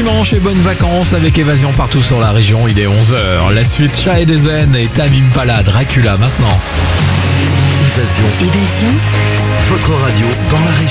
dimanche et bonnes vacances avec Évasion partout sur la région. Il est 11h. La suite Chat et des Zen et Tamim Pala, Dracula maintenant. Évasion. Votre radio dans la région.